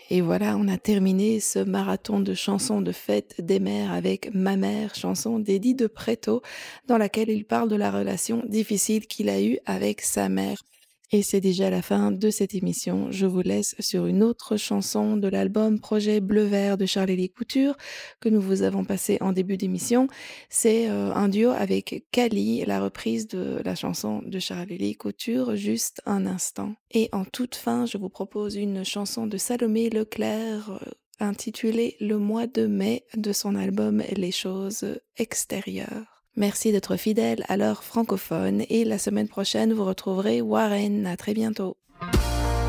Et voilà, on a terminé ce marathon de chansons de fête des mères avec Ma mère, chanson d'Eddie de Pretto, dans laquelle il parle de la relation difficile qu'il a eue avec sa mère. Et c'est déjà la fin de cette émission. Je vous laisse sur une autre chanson de l'album Projet Bleu-Vert de Charles-Élie Couture que nous vous avons passé en début d'émission. C'est un duo avec Kali, la reprise de la chanson de Charles-Élie Couture, Juste un instant. Et en toute fin, je vous propose une chanson de Salomé Leclerc intitulée Le mois de mai de son album Les choses extérieures. Merci d'être fidèle à l'heure francophone et la semaine prochaine, vous retrouverez Warren. À très bientôt.